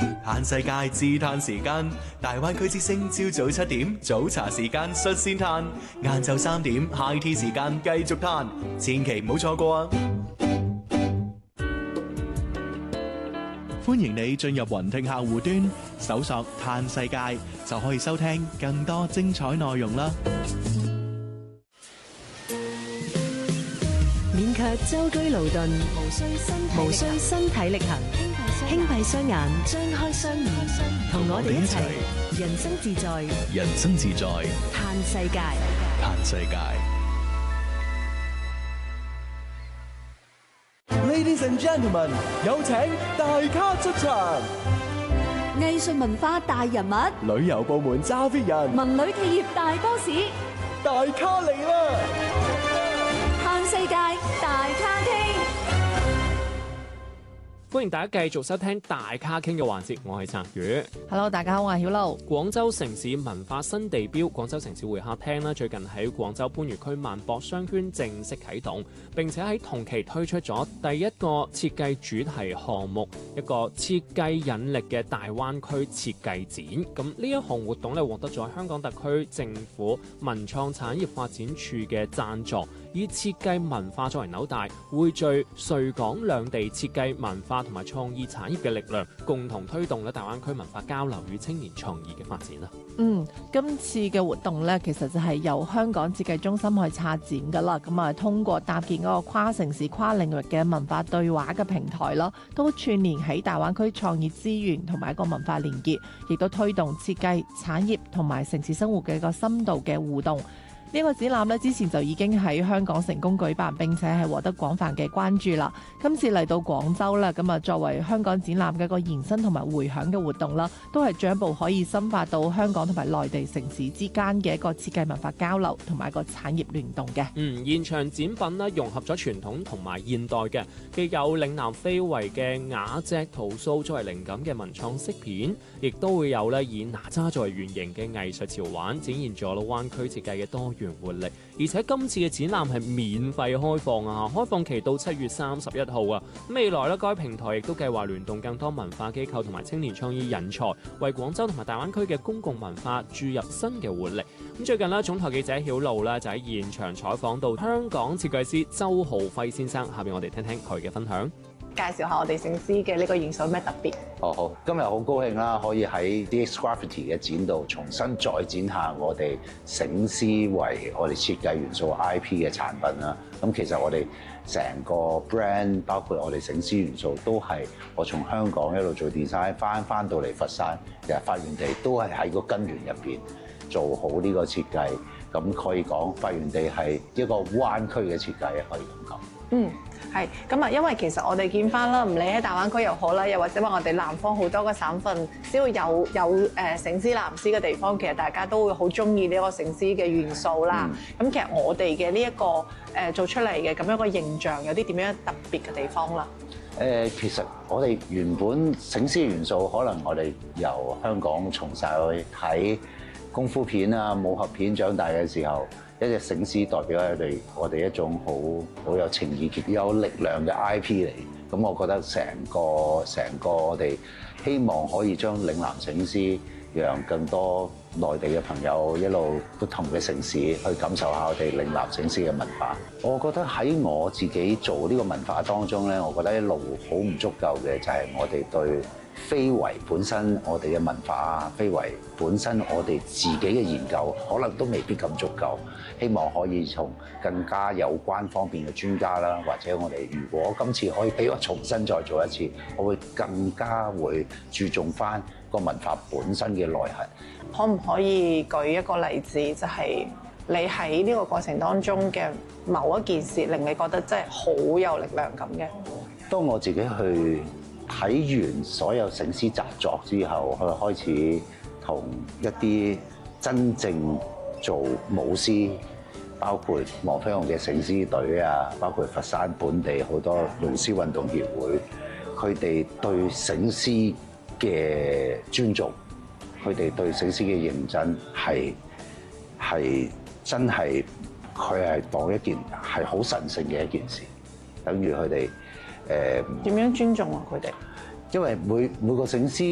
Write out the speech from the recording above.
嘆世界自嘆時間，大灣區之聲朝早7點早茶時間率先嘆，晏晝3點 high tea 時間繼續嘆，千祈唔好錯過啊！歡迎你進入雲聽客戶端，搜索嘆世界就可以收聽更多精彩內容啦！ 免卻舟車勞頓，無需身體力行，輕閉雙眼，張開雙耳，同我哋一齊人生自在， 人生自在， 嘆世界， 嘆世界。 Ladies and gentlemen， 有請大咖出場。 藝術文化大人物， 旅遊部門揸 fit 人， 文旅企業大 boss， 大咖嚟啦！ 嘆世界大咖傾， 歡迎大家繼續收聽大咖傾嘅環節，我係陳宇。 Hello， 大家好，我係曉露。 廣州城市文化新地標廣州城市會客廳啦，最近喺廣州番禺區萬博商圈正式啟動，並且喺同期推出咗第一個設計主題項目，一個設計引力嘅大灣區設計展。咁呢一項活動咧，獲得咗香港特區政府文創產業發展處嘅贊助，以設計文化作為紐帶，匯聚穗港兩地設計文化同埋創意產業嘅力量，共同推動咧大灣區文化交流與青年創意嘅發展啦。 今次嘅活動咧，其實就係由香港設計中心去策展噶啦。咁啊，通過搭建嗰個跨城市、跨領域嘅文化對話嘅平台啦，都串聯喺大灣區創意資源同埋一個文化連結，亦都推動設計產業同埋城市生活嘅一個深度嘅互動。呢個展覽咧，之前就已經喺香港成功舉辦，並且係獲得廣泛嘅關注啦。今次嚟到廣州啦，咁啊作為香港展覽嘅一個延伸同埋回響嘅活動啦，都係進一步可以深化到香港同埋內地城市之間嘅一個設計文化交流同埋一個產業聯動嘅。 現場展品咧融合咗傳統同埋現代嘅，既有嶺南非遺嘅瓦脊陶塑作為靈感嘅文創飾片，亦都會有咧以哪吒作為原型嘅藝術潮玩，展現咗灣區設計嘅多元活力。而且今次嘅展覽係免費開放啊，開放期到7月31號啊。未來咧，該平台亦都計劃聯動更多文化機構同埋青年創意人才，為廣州同埋大灣區嘅公共文化注入新嘅活力。咁最近咧，總台記者曉露咧就喺現場採訪到香港設計師周浩輝先生，下面我哋聽聽佢嘅分享。 介紹下我哋醒獅嘅呢個元素有咩特別？ 好，今日好高興啦，可以喺 DX Graffiti 嘅展度重新再展下我哋醒獅為我哋設計元素 IP 嘅產品啦。咁其實我哋成個 brand 包括我哋醒獅元素都係我從香港一路做 design 翻到嚟佛山，其實發源地都係喺個根源入邊做好呢個設計。咁可以講發源地係一個灣區嘅設計，可以咁講。 係咁啊，因為其實我哋見翻啦，唔理喺大灣區又好啦，又或者話我哋南方好多個省份，只要有醒獅南獅嘅地方，其實大家都會好中意呢個醒獅嘅元素啦。咁其實我哋嘅呢一個做出嚟嘅咁樣一個形象，有啲點樣特別嘅地方啦？ 其實我哋原本醒獅元素，可能我哋由香港從細去睇功夫片啊、武俠片長大嘅時候，一隻醒獅代表我哋一種好有情意結、有力量嘅 IP 嚟。咁我覺得成個我哋希望可以將嶺南醒獅，讓更多內地嘅朋友一路不同嘅城市去感受下我哋嶺南醒獅嘅文化。我覺得喺我自己做呢個文化當中咧，我覺得一路好唔足夠嘅就係我哋對非遺本身我哋嘅文化，非遺本身我哋自己嘅研究，可能都未必咁足夠。希望可以從更加有關方面嘅專家啦，或者我哋如果今次可以俾我重新再做一次，我會更加會注重翻個文化本身嘅內涵。 可唔可以舉一個例子，就係你喺呢個過程當中嘅某一件事，令你覺得真係好有力量咁嘅？ 當我自己去睇完所有醒獅習作之後，去開始同一啲真正做舞獅，包括黃飛鴻嘅醒獅隊啊，包括佛山本地好多龍獅運動協會，佢哋對醒獅嘅尊重，佢哋對醒獅嘅認真係真係佢係當一件係好神聖嘅一件事，等於佢哋點樣尊重啊佢哋？因為每個醒獅